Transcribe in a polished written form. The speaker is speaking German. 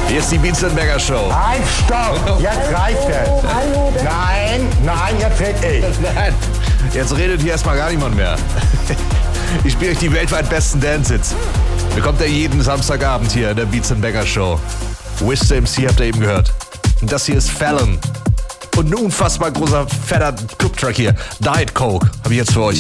Hier ist die Beats&Bagger Show. Halt, stopp! Jetzt reicht es! Nein, jetzt red ich! Nein, jetzt redet hier erstmal gar niemand mehr. Ich spiele euch die weltweit besten Dance-Hits. Bekommt ihr jeden Samstagabend hier in der Beats&Bagger Show. Wiz MC habt ihr eben gehört. Und das hier ist Fallon. Und ein unfassbar großer, fetter Clubtrack hier. Diet Coke habe ich jetzt für euch.